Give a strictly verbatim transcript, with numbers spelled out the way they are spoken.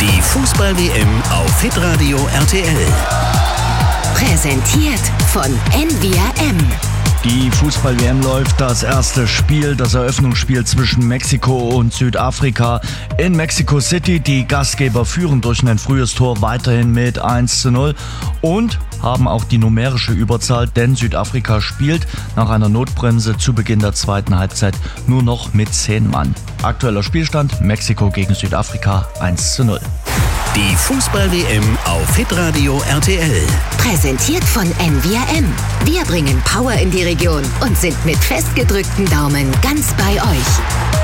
Die Fußball-W M auf Hitradio R T L. Präsentiert von N V R M. Die Fußball-W M läuft. Das erste Spiel, das Eröffnungsspiel zwischen Mexiko und Südafrika in Mexico City. Die Gastgeber führen durch ein frühes Tor weiterhin mit eins zu null und haben auch die numerische Überzahl, denn Südafrika spielt nach einer Notbremse zu Beginn der zweiten Halbzeit nur noch mit zehn Mann. Aktueller Spielstand: Mexiko gegen Südafrika eins zu null. Die Fußball-W M auf Hitradio R T L. Präsentiert von N V R M. Wir bringen Power in die Region und sind mit festgedrückten Daumen ganz bei euch.